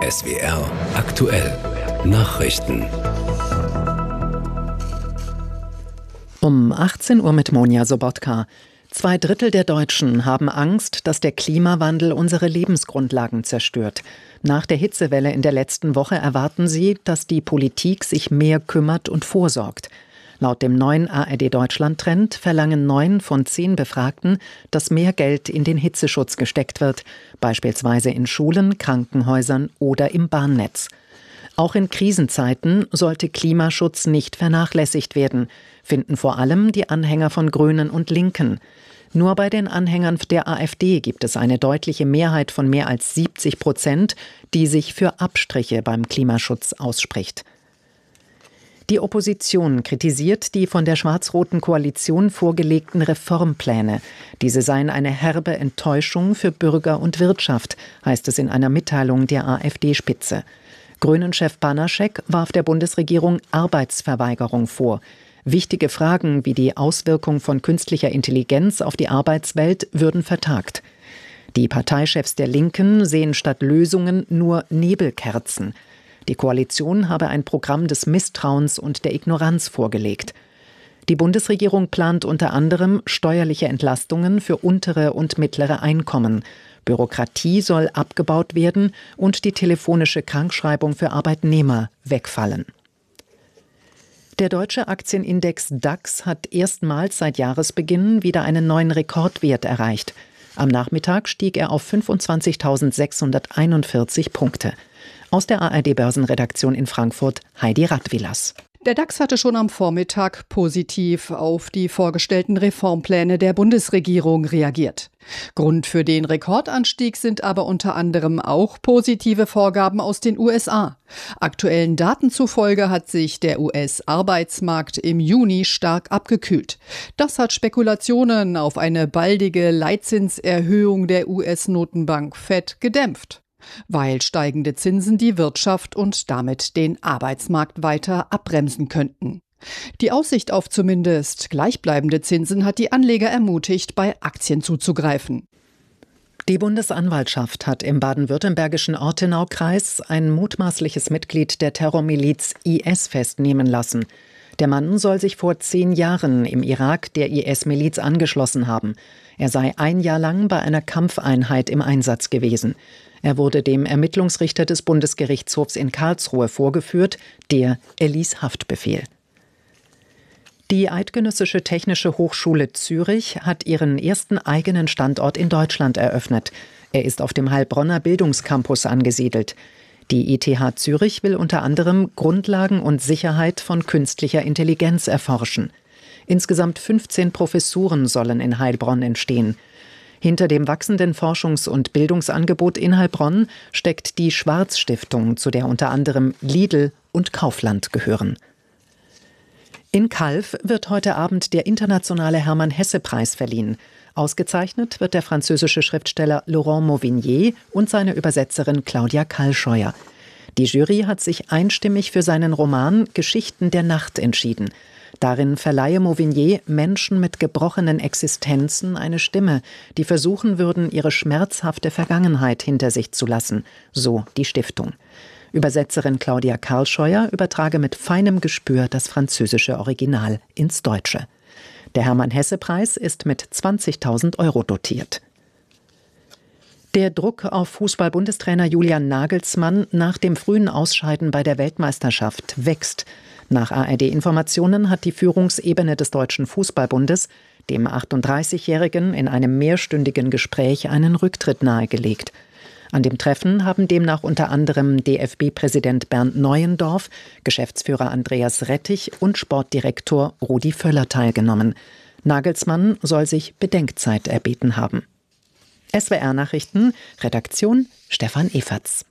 SWR aktuell Nachrichten. Um 18 Uhr mit Monja Sobotka. 2/3 der Deutschen haben Angst, dass der Klimawandel unsere Lebensgrundlagen zerstört. Nach der Hitzewelle in der letzten Woche erwarten sie, dass die Politik sich mehr kümmert und vorsorgt. Laut dem neuen ARD-Deutschland-Trend verlangen 9 von 10 Befragten, dass mehr Geld in den Hitzeschutz gesteckt wird, beispielsweise in Schulen, Krankenhäusern oder im Bahnnetz. Auch in Krisenzeiten sollte Klimaschutz nicht vernachlässigt werden, finden vor allem die Anhänger von Grünen und Linken. Nur bei den Anhängern der AfD gibt es eine deutliche Mehrheit von mehr als 70%, die sich für Abstriche beim Klimaschutz ausspricht. Die Opposition kritisiert die von der schwarz-roten Koalition vorgelegten Reformpläne. Diese seien eine herbe Enttäuschung für Bürger und Wirtschaft, heißt es in einer Mitteilung der AfD-Spitze. Grünen-Chef Banaschek warf der Bundesregierung Arbeitsverweigerung vor. Wichtige Fragen wie die Auswirkung von künstlicher Intelligenz auf die Arbeitswelt würden vertagt. Die Parteichefs der Linken sehen statt Lösungen nur Nebelkerzen. Die Koalition habe ein Programm des Misstrauens und der Ignoranz vorgelegt. Die Bundesregierung plant unter anderem steuerliche Entlastungen für untere und mittlere Einkommen. Bürokratie soll abgebaut werden und die telefonische Krankschreibung für Arbeitnehmer wegfallen. Der deutsche Aktienindex DAX hat erstmals seit Jahresbeginn wieder einen neuen Rekordwert erreicht. Am Nachmittag stieg er auf 25.641 Punkte. Aus der ARD-Börsenredaktion in Frankfurt Heidi Radwilas. Der DAX hatte schon am Vormittag positiv auf die vorgestellten Reformpläne der Bundesregierung reagiert. Grund für den Rekordanstieg sind aber unter anderem auch positive Vorgaben aus den USA. Aktuellen Daten zufolge hat sich der US-Arbeitsmarkt im Juni stark abgekühlt. Das hat Spekulationen auf eine baldige Leitzinserhöhung der US-Notenbank Fed gedämpft, weil steigende Zinsen die Wirtschaft und damit den Arbeitsmarkt weiter abbremsen könnten. Die Aussicht auf zumindest gleichbleibende Zinsen hat die Anleger ermutigt, bei Aktien zuzugreifen. Die Bundesanwaltschaft hat im baden-württembergischen Ortenaukreis ein mutmaßliches Mitglied der Terrormiliz IS festnehmen lassen. Der Mann soll sich vor 10 Jahren im Irak der IS-Miliz angeschlossen haben. Er sei 1 Jahr lang bei einer Kampfeinheit im Einsatz gewesen. Er wurde dem Ermittlungsrichter des Bundesgerichtshofs in Karlsruhe vorgeführt, der erließ Haftbefehl. Die Eidgenössische Technische Hochschule Zürich hat ihren ersten eigenen Standort in Deutschland eröffnet. Er ist auf dem Heilbronner Bildungscampus angesiedelt. Die ETH Zürich will unter anderem Grundlagen und Sicherheit von künstlicher Intelligenz erforschen. Insgesamt 15 Professuren sollen in Heilbronn entstehen. Hinter dem wachsenden Forschungs- und Bildungsangebot in Heilbronn steckt die Schwarz-Stiftung, zu der unter anderem Lidl und Kaufland gehören. In Calw wird heute Abend der internationale Hermann-Hesse-Preis verliehen. Ausgezeichnet wird der französische Schriftsteller Laurent Mauvignier und seine Übersetzerin Claudia Kallscheuer. Die Jury hat sich einstimmig für seinen Roman Geschichten der Nacht entschieden. Darin verleihe Mauvignier Menschen mit gebrochenen Existenzen eine Stimme, die versuchen würden, ihre schmerzhafte Vergangenheit hinter sich zu lassen, so die Stiftung. Übersetzerin Claudia Kallscheuer übertrage mit feinem Gespür das französische Original ins Deutsche. Der Hermann-Hesse-Preis ist mit 20.000 € dotiert. Der Druck auf Fußball-Bundestrainer Julian Nagelsmann nach dem frühen Ausscheiden bei der Weltmeisterschaft wächst. Nach ARD-Informationen hat die Führungsebene des Deutschen Fußballbundes dem 38-Jährigen in einem mehrstündigen Gespräch einen Rücktritt nahegelegt. An dem Treffen haben demnach unter anderem DFB-Präsident Bernd Neuendorf, Geschäftsführer Andreas Rettich und Sportdirektor Rudi Völler teilgenommen. Nagelsmann soll sich Bedenkzeit erbeten haben. SWR-Nachrichten, Redaktion Stefan Eferts.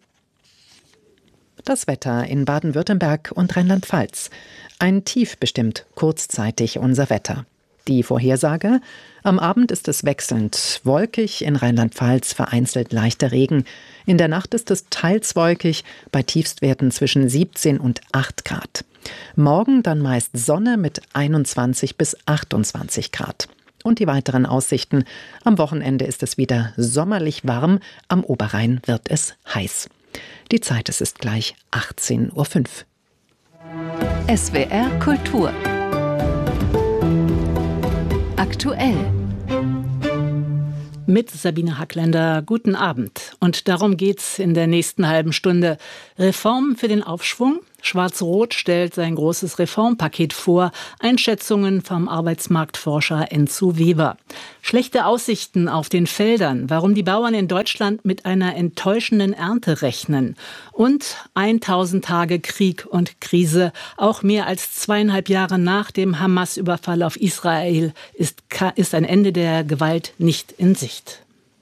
Das Wetter in Baden-Württemberg und Rheinland-Pfalz. Ein Tief bestimmt kurzzeitig unser Wetter. Die Vorhersage: Am Abend ist es wechselnd wolkig, in Rheinland-Pfalz vereinzelt leichter Regen. In der Nacht ist es teils wolkig, bei Tiefstwerten zwischen 17 und 8 Grad. Morgen dann meist Sonne mit 21 bis 28 Grad. Und die weiteren Aussichten: Am Wochenende ist es wieder sommerlich warm, am Oberrhein wird es heiß. Die Zeit, es ist gleich 18:05 Uhr. SWR Kultur. Aktuell. Mit Sabine Hackländer, guten Abend. Und darum geht's in der nächsten halben Stunde. Reformen für den Aufschwung? Schwarz-Rot stellt sein großes Reformpaket vor. Einschätzungen vom Arbeitsmarktforscher Enzo Weber. Schlechte Aussichten auf den Feldern. Warum die Bauern in Deutschland mit einer enttäuschenden Ernte rechnen. Und 1000 Tage Krieg und Krise. Auch mehr als 2,5 Jahre nach dem Hamas-Überfall auf Israel ist ein Ende der Gewalt nicht in Sicht.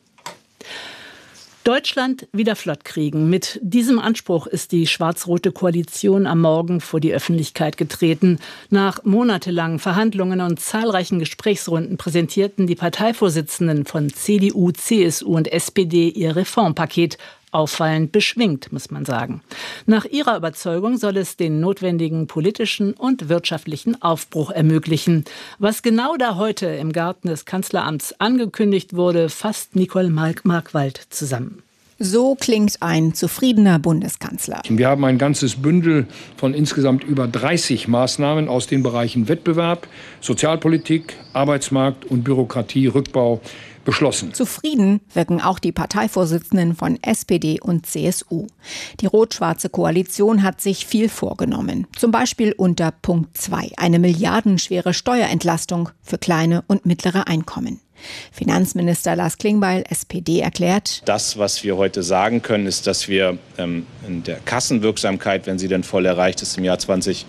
Deutschland wieder flott kriegen. Mit diesem Anspruch ist die schwarz-rote Koalition am Morgen vor die Öffentlichkeit getreten. Nach monatelangen Verhandlungen und zahlreichen Gesprächsrunden präsentierten die Parteivorsitzenden von CDU, CSU und SPD ihr Reformpaket. Auffallend beschwingt, muss man sagen. Nach ihrer Überzeugung soll es den notwendigen politischen und wirtschaftlichen Aufbruch ermöglichen. Was genau da heute im Garten des Kanzleramts angekündigt wurde, fasst Nicole Markwald zusammen. So klingt ein zufriedener Bundeskanzler. Wir haben ein ganzes Bündel von insgesamt über 30 Maßnahmen aus den Bereichen Wettbewerb, Sozialpolitik, Arbeitsmarkt und Bürokratierückbau beschlossen. Zufrieden wirken auch die Parteivorsitzenden von SPD und CSU. Die rot-schwarze Koalition hat sich viel vorgenommen. Zum Beispiel unter Punkt 2, eine milliardenschwere Steuerentlastung für kleine und mittlere Einkommen. Finanzminister Lars Klingbeil, SPD, erklärt: Das, was wir heute sagen können, ist, dass wir in der Kassenwirksamkeit, wenn sie dann voll erreicht ist im Jahr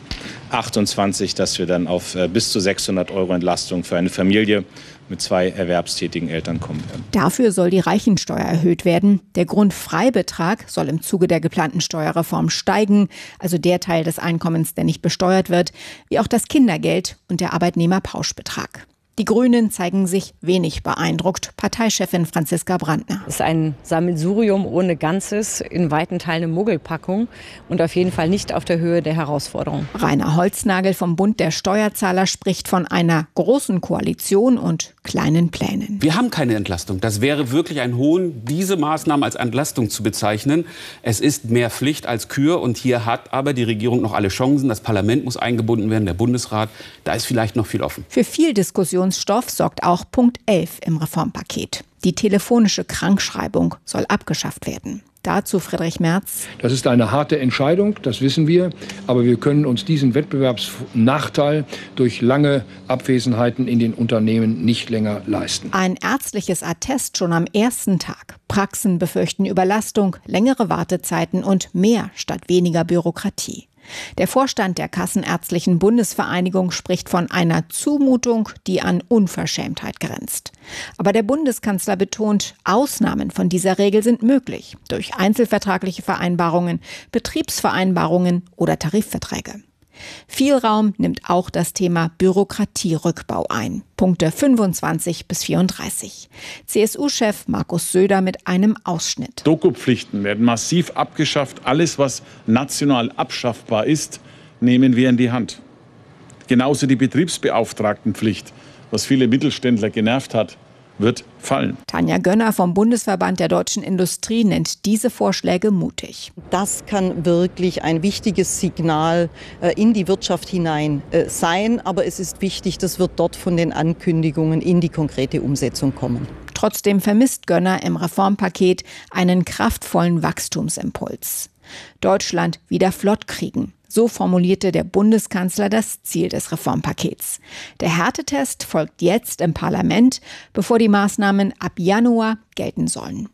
2028, dass wir dann auf bis zu 600 € Entlastung für eine Familie mit 2 erwerbstätigen Eltern kommen werden. Dafür soll die Reichensteuer erhöht werden. Der Grundfreibetrag soll im Zuge der geplanten Steuerreform steigen, also der Teil des Einkommens, der nicht besteuert wird, wie auch das Kindergeld und der Arbeitnehmerpauschbetrag. Die Grünen zeigen sich wenig beeindruckt. Parteichefin Franziska Brandner. Es ist ein Sammelsurium ohne Ganzes, in weiten Teilen eine Mogelpackung und auf jeden Fall nicht auf der Höhe der Herausforderung. Rainer Holznagel vom Bund der Steuerzahler spricht von einer großen Koalition und kleinen Plänen. Wir haben keine Entlastung. Das wäre wirklich ein Hohn, diese Maßnahmen als Entlastung zu bezeichnen. Es ist mehr Pflicht als Kür und hier hat aber die Regierung noch alle Chancen. Das Parlament muss eingebunden werden, der Bundesrat. Da ist vielleicht noch viel offen. Für viel Diskussionsstoff sorgt auch Punkt 11 im Reformpaket. Die telefonische Krankschreibung soll abgeschafft werden. Dazu Friedrich Merz. Das ist eine harte Entscheidung, das wissen wir. Aber wir können uns diesen Wettbewerbsnachteil durch lange Abwesenheiten in den Unternehmen nicht länger leisten. Ein ärztliches Attest schon am ersten Tag. Praxen befürchten Überlastung, längere Wartezeiten und mehr statt weniger Bürokratie. Der Vorstand der Kassenärztlichen Bundesvereinigung spricht von einer Zumutung, die an Unverschämtheit grenzt. Aber der Bundeskanzler betont, Ausnahmen von dieser Regel sind möglich durch einzelvertragliche Vereinbarungen, Betriebsvereinbarungen oder Tarifverträge. Viel Raum nimmt auch das Thema Bürokratierückbau ein. Punkte 25 bis 34. CSU-Chef Markus Söder mit einem Ausschnitt. Dokupflichten werden massiv abgeschafft. Alles, was national abschaffbar ist, nehmen wir in die Hand. Genauso die Betriebsbeauftragtenpflicht, was viele Mittelständler genervt hat, wird fallen. Tanja Gönner vom Bundesverband der deutschen Industrie nennt diese Vorschläge mutig. Das kann wirklich ein wichtiges Signal in die Wirtschaft hinein sein. Aber es ist wichtig, das wird dort von den Ankündigungen in die konkrete Umsetzung kommen. Trotzdem vermisst Gönner im Reformpaket einen kraftvollen Wachstumsimpuls. Deutschland wieder flott kriegen. So formulierte der Bundeskanzler das Ziel des Reformpakets. Der Härtetest folgt jetzt im Parlament, bevor die Maßnahmen ab Januar gelten sollen.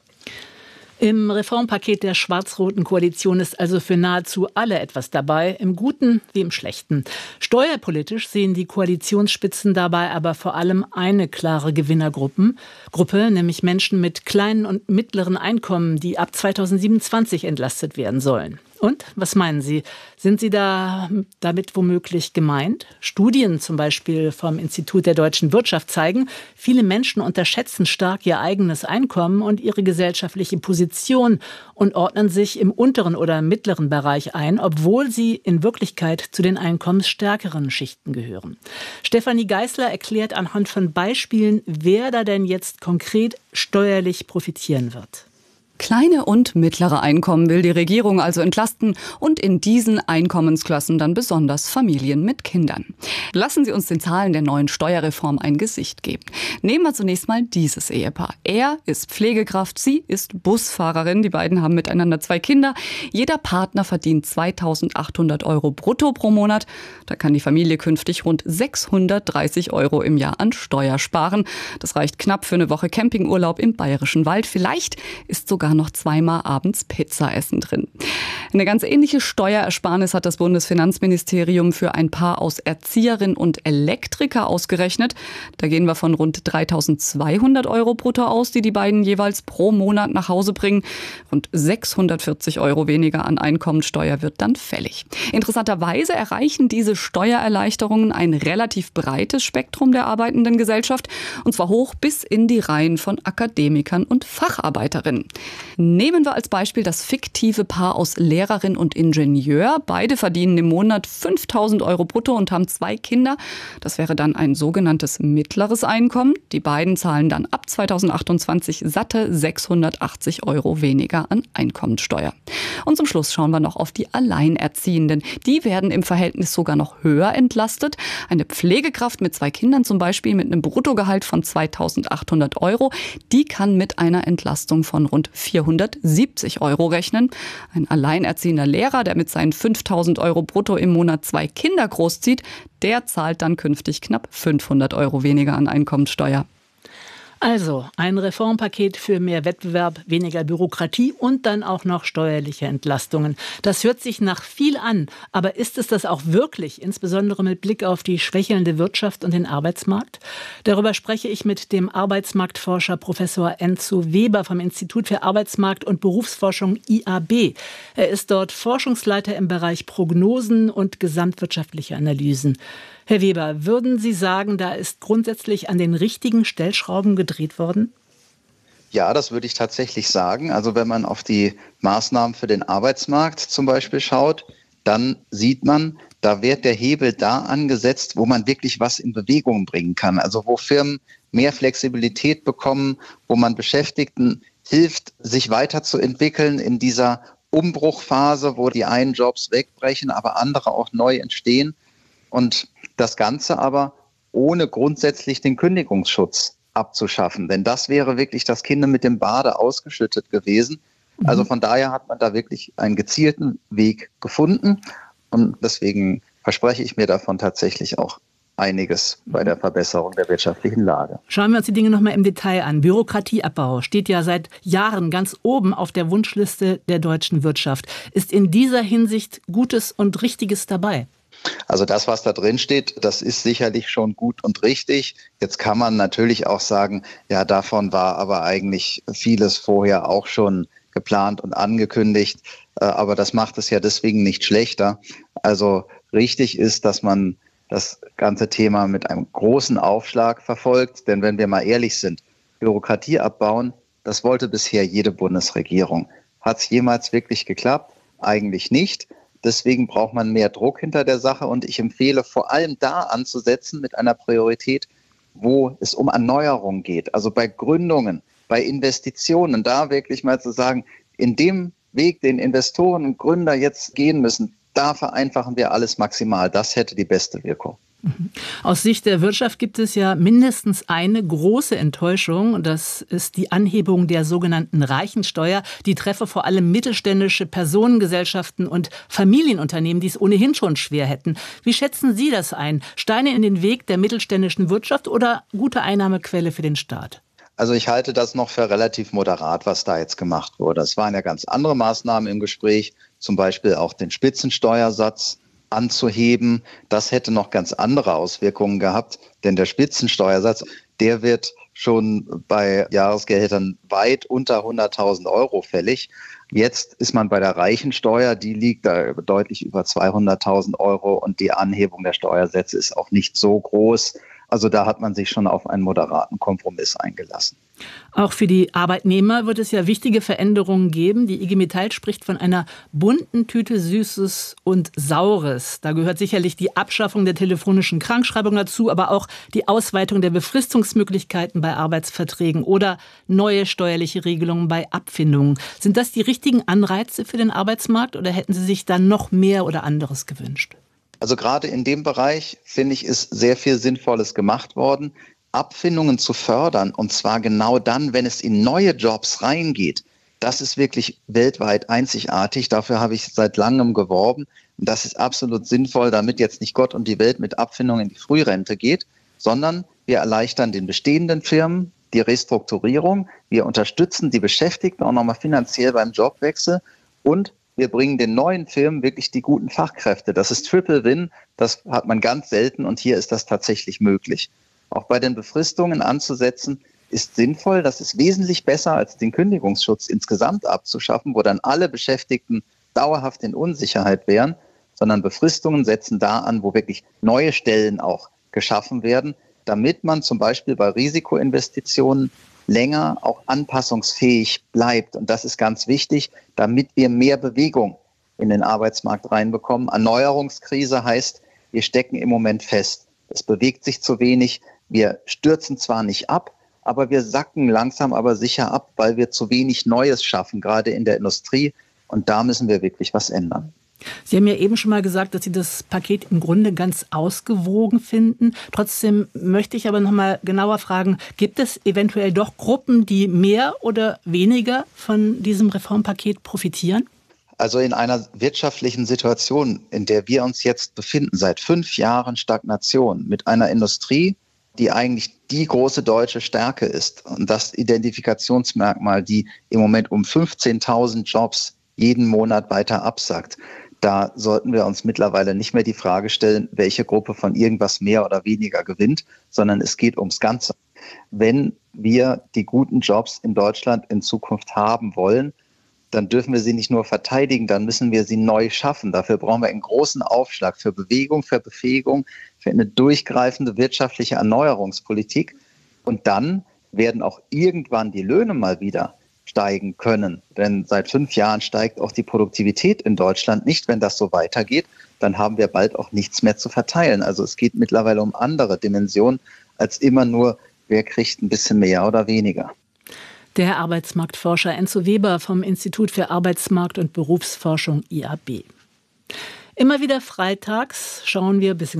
Im Reformpaket der schwarz-roten Koalition ist also für nahezu alle etwas dabei, im Guten wie im Schlechten. Steuerpolitisch sehen die Koalitionsspitzen dabei aber vor allem eine klare Gewinnergruppe, nämlich Menschen mit kleinen und mittleren Einkommen, die ab 2027 entlastet werden sollen. Und, was meinen Sie? Sind Sie damit womöglich gemeint? Studien zum Beispiel vom Institut der deutschen Wirtschaft zeigen, viele Menschen unterschätzen stark ihr eigenes Einkommen und ihre gesellschaftliche Position und ordnen sich im unteren oder mittleren Bereich ein, obwohl sie in Wirklichkeit zu den einkommensstärkeren Schichten gehören. Stefanie Geisler erklärt anhand von Beispielen, wer da denn jetzt konkret steuerlich profitieren wird. Kleine und mittlere Einkommen will die Regierung also entlasten und in diesen Einkommensklassen dann besonders Familien mit Kindern. Lassen Sie uns den Zahlen der neuen Steuerreform ein Gesicht geben. Nehmen wir zunächst mal dieses Ehepaar. Er ist Pflegekraft, sie ist Busfahrerin. Die beiden haben miteinander 2 Kinder. Jeder Partner verdient 2.800 € brutto pro Monat. Da kann die Familie künftig rund 630 € im Jahr an Steuer sparen. Das reicht knapp für eine Woche Campingurlaub im Bayerischen Wald. Vielleicht ist sogar noch 2-mal abends Pizza essen drin. Eine ganz ähnliche Steuerersparnis hat das Bundesfinanzministerium für ein Paar aus Erzieherin und Elektriker ausgerechnet. Da gehen wir von rund 3.200 € brutto aus, die die beiden jeweils pro Monat nach Hause bringen. Rund 640 € weniger an Einkommensteuer wird dann fällig. Interessanterweise erreichen diese Steuererleichterungen ein relativ breites Spektrum der arbeitenden Gesellschaft, und zwar hoch bis in die Reihen von Akademikern und Facharbeiterinnen. Nehmen wir als Beispiel das fiktive Paar aus Lehrerin und Ingenieur. Beide verdienen im Monat 5.000 € brutto und haben 2 Kinder. Das wäre dann ein sogenanntes mittleres Einkommen. Die beiden zahlen dann ab 2028 satte 680 € weniger an Einkommensteuer. Und zum Schluss schauen wir noch auf die Alleinerziehenden. Die werden im Verhältnis sogar noch höher entlastet. Eine Pflegekraft mit 2 Kindern zum Beispiel mit einem Bruttogehalt von 2.800 €, die kann mit einer Entlastung von rund 470 € rechnen. Ein alleinerziehender Lehrer, der mit seinen 5.000 € brutto im Monat 2 Kinder großzieht, der zahlt dann künftig knapp 500 € weniger an Einkommensteuer. Also ein Reformpaket für mehr Wettbewerb, weniger Bürokratie und dann auch noch steuerliche Entlastungen. Das hört sich nach viel an, aber ist es das auch wirklich, insbesondere mit Blick auf die schwächelnde Wirtschaft und den Arbeitsmarkt? Darüber spreche ich mit dem Arbeitsmarktforscher Professor Enzo Weber vom Institut für Arbeitsmarkt- und Berufsforschung IAB. Er ist dort Forschungsleiter im Bereich Prognosen und gesamtwirtschaftliche Analysen. Herr Weber, würden Sie sagen, da ist grundsätzlich an den richtigen Stellschrauben gedreht worden? Ja, das würde ich tatsächlich sagen. Also wenn man auf die Maßnahmen für den Arbeitsmarkt zum Beispiel schaut, dann sieht man, da wird der Hebel da angesetzt, wo man wirklich was in Bewegung bringen kann. Also wo Firmen mehr Flexibilität bekommen, wo man Beschäftigten hilft, sich weiterzuentwickeln in dieser Umbruchphase, wo die einen Jobs wegbrechen, aber andere auch neu entstehen. Und das Ganze aber ohne grundsätzlich den Kündigungsschutz abzuschaffen. Denn das wäre wirklich das Kind mit dem Bade ausgeschüttet gewesen. Also von daher hat man da wirklich einen gezielten Weg gefunden. Und deswegen verspreche ich mir davon tatsächlich auch einiges bei der Verbesserung der wirtschaftlichen Lage. Schauen wir uns die Dinge noch mal im Detail an. Bürokratieabbau steht ja seit Jahren ganz oben auf der Wunschliste der deutschen Wirtschaft. Ist in dieser Hinsicht Gutes und Richtiges dabei? Also das, was da drin steht, das ist sicherlich schon gut und richtig. Jetzt kann man natürlich auch sagen, ja, davon war aber eigentlich vieles vorher auch schon geplant und angekündigt. Aber das macht es ja deswegen nicht schlechter. Also richtig ist, dass man das ganze Thema mit einem großen Aufschlag verfolgt. Denn wenn wir mal ehrlich sind, Bürokratie abbauen, das wollte bisher jede Bundesregierung. Hat es jemals wirklich geklappt? Eigentlich nicht. Deswegen braucht man mehr Druck hinter der Sache und ich empfehle vor allem da anzusetzen mit einer Priorität, wo es um Erneuerung geht. Also bei Gründungen, bei Investitionen, da wirklich mal zu sagen, in dem Weg, den Investoren und Gründer jetzt gehen müssen, da vereinfachen wir alles maximal. Das hätte die beste Wirkung. Aus Sicht der Wirtschaft gibt es ja mindestens eine große Enttäuschung. Das ist die Anhebung der sogenannten Reichensteuer. Die treffe vor allem mittelständische Personengesellschaften und Familienunternehmen, die es ohnehin schon schwer hätten. Wie schätzen Sie das ein? Steine in den Weg der mittelständischen Wirtschaft oder gute Einnahmequelle für den Staat? Also ich halte das noch für relativ moderat, was da jetzt gemacht wurde. Es waren ja ganz andere Maßnahmen im Gespräch, zum Beispiel auch den Spitzensteuersatz anzuheben. Das hätte noch ganz andere Auswirkungen gehabt, denn der Spitzensteuersatz, der wird schon bei Jahresgehältern weit unter 100.000 € fällig. Jetzt ist man bei der Reichensteuer, die liegt da deutlich über 200.000 € und die Anhebung der Steuersätze ist auch nicht so groß. Also da hat man sich schon auf einen moderaten Kompromiss eingelassen. Auch für die Arbeitnehmer wird es ja wichtige Veränderungen geben. Die IG Metall spricht von einer bunten Tüte Süßes und Saures. Da gehört sicherlich die Abschaffung der telefonischen Krankschreibung dazu, aber auch die Ausweitung der Befristungsmöglichkeiten bei Arbeitsverträgen oder neue steuerliche Regelungen bei Abfindungen. Sind das die richtigen Anreize für den Arbeitsmarkt oder hätten Sie sich da noch mehr oder anderes gewünscht? Also gerade in dem Bereich, finde ich, ist sehr viel Sinnvolles gemacht worden. Abfindungen zu fördern, und zwar genau dann, wenn es in neue Jobs reingeht, das ist wirklich weltweit einzigartig. Dafür habe ich seit langem geworben. Und das ist absolut sinnvoll, damit jetzt nicht Gott und die Welt mit Abfindungen in die Frührente geht, sondern wir erleichtern den bestehenden Firmen die Restrukturierung. Wir unterstützen die Beschäftigten auch nochmal finanziell beim Jobwechsel und wir bringen den neuen Firmen wirklich die guten Fachkräfte. Das ist Triple Win, das hat man ganz selten und hier ist das tatsächlich möglich. Auch bei den Befristungen anzusetzen, ist sinnvoll. Das ist wesentlich besser, als den Kündigungsschutz insgesamt abzuschaffen, wo dann alle Beschäftigten dauerhaft in Unsicherheit wären, sondern Befristungen setzen da an, wo wirklich neue Stellen auch geschaffen werden, damit man zum Beispiel bei Risikoinvestitionen länger auch anpassungsfähig bleibt. Und das ist ganz wichtig, damit wir mehr Bewegung in den Arbeitsmarkt reinbekommen. Erneuerungskrise heißt, wir stecken im Moment fest. Es bewegt sich zu wenig. Wir stürzen zwar nicht ab, aber wir sacken langsam aber sicher ab, weil wir zu wenig Neues schaffen, gerade in der Industrie. Und da müssen wir wirklich was ändern. Sie haben ja eben schon mal gesagt, dass Sie das Paket im Grunde ganz ausgewogen finden. Trotzdem möchte ich aber noch mal genauer fragen, gibt es eventuell doch Gruppen, die mehr oder weniger von diesem Reformpaket profitieren? Also in einer wirtschaftlichen Situation, in der wir uns jetzt befinden, seit 5 Jahren Stagnation, mit einer Industrie, die eigentlich die große deutsche Stärke ist und das Identifikationsmerkmal, die im Moment um 15.000 Jobs jeden Monat weiter absackt. Da sollten wir uns mittlerweile nicht mehr die Frage stellen, welche Gruppe von irgendwas mehr oder weniger gewinnt, sondern es geht ums Ganze. Wenn wir die guten Jobs in Deutschland in Zukunft haben wollen, dann dürfen wir sie nicht nur verteidigen, dann müssen wir sie neu schaffen. Dafür brauchen wir einen großen Aufschlag für Bewegung, für Befähigung, für eine durchgreifende wirtschaftliche Erneuerungspolitik. Und dann werden auch irgendwann die Löhne mal wieder steigen können. Denn seit 5 Jahren steigt auch die Produktivität in Deutschland nicht. Wenn das so weitergeht, dann haben wir bald auch nichts mehr zu verteilen. Also es geht mittlerweile um andere Dimensionen als immer nur, wer kriegt ein bisschen mehr oder weniger. Der Arbeitsmarktforscher Enzo Weber vom Institut für Arbeitsmarkt- und Berufsforschung IAB. Immer wieder donnerstags schauen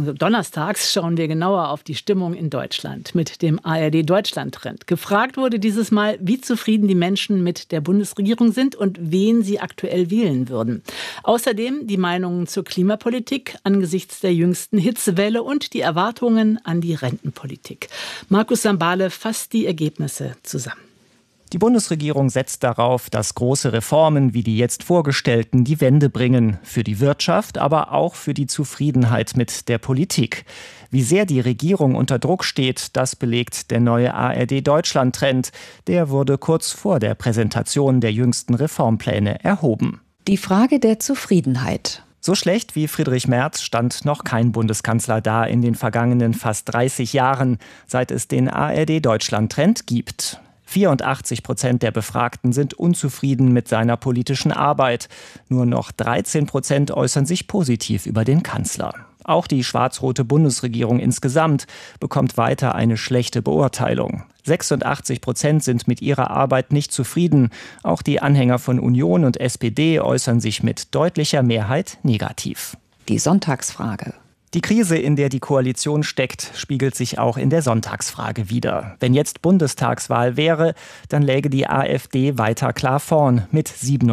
wir genauer auf die Stimmung in Deutschland mit dem ARD-Deutschland-Trend. Gefragt wurde dieses Mal, wie zufrieden die Menschen mit der Bundesregierung sind und wen sie aktuell wählen würden. Außerdem die Meinungen zur Klimapolitik angesichts der jüngsten Hitzewelle und die Erwartungen an die Rentenpolitik. Markus Sambale fasst die Ergebnisse zusammen. Die Bundesregierung setzt darauf, dass große Reformen wie die jetzt vorgestellten die Wende bringen. Für die Wirtschaft, aber auch für die Zufriedenheit mit der Politik. Wie sehr die Regierung unter Druck steht, das belegt der neue ARD-Deutschland-Trend. Der wurde kurz vor der Präsentation der jüngsten Reformpläne erhoben. Die Frage der Zufriedenheit. So schlecht wie Friedrich Merz stand noch kein Bundeskanzler da in den vergangenen fast 30 Jahren, seit es den ARD-Deutschland-Trend gibt. 84% der Befragten sind unzufrieden mit seiner politischen Arbeit. Nur noch 13% äußern sich positiv über den Kanzler. Auch die schwarz-rote Bundesregierung insgesamt bekommt weiter eine schlechte Beurteilung. 86% sind mit ihrer Arbeit nicht zufrieden. Auch die Anhänger von Union und SPD äußern sich mit deutlicher Mehrheit negativ. Die Sonntagsfrage. Die Krise, in der die Koalition steckt, spiegelt sich auch in der Sonntagsfrage wider. Wenn jetzt Bundestagswahl wäre, dann läge die AfD weiter klar vorn mit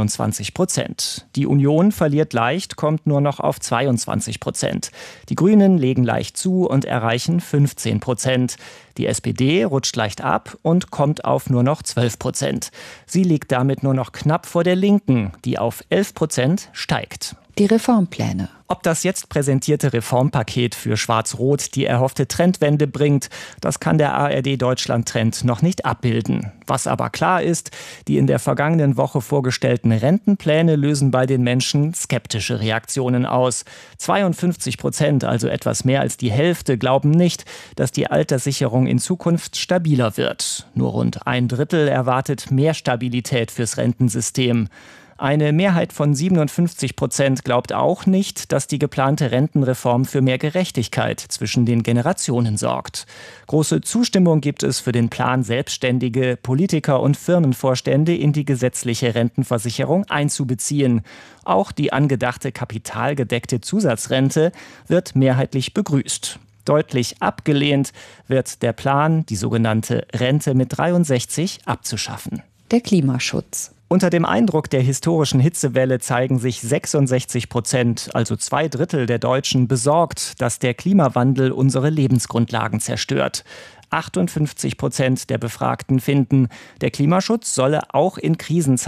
27%. Die Union verliert leicht, kommt nur noch auf 22%. Die Grünen legen leicht zu und erreichen 15%. Die SPD rutscht leicht ab und kommt auf nur noch 12%. Sie liegt damit nur noch knapp vor der Linken, die auf 11% steigt. Die Reformpläne. Ob das jetzt präsentierte Reformpaket für Schwarz-Rot die erhoffte Trendwende bringt, das kann der ARD-Deutschland-Trend noch nicht abbilden. Was aber klar ist, die in der vergangenen Woche vorgestellten Rentenpläne lösen bei den Menschen skeptische Reaktionen aus. 52%, also etwas mehr als die Hälfte, glauben nicht, dass die Alterssicherung in Zukunft stabiler wird. Nur rund 1/3 erwartet mehr Stabilität fürs Rentensystem. Eine Mehrheit von 57% glaubt auch nicht, dass die geplante Rentenreform für mehr Gerechtigkeit zwischen den Generationen sorgt. Große Zustimmung gibt es für den Plan, Selbstständige, Politiker und Firmenvorstände in die gesetzliche Rentenversicherung einzubeziehen. Auch die angedachte kapitalgedeckte Zusatzrente wird mehrheitlich begrüßt. Deutlich abgelehnt wird der Plan, die sogenannte Rente mit 63 abzuschaffen. Der Klimaschutz. Unter dem Eindruck der historischen Hitzewelle zeigen sich 66%, also 2/3 der Deutschen, besorgt, dass der Klimawandel unsere Lebensgrundlagen zerstört. 58% der Befragten finden, der Klimaschutz solle auch in Krisenzeiten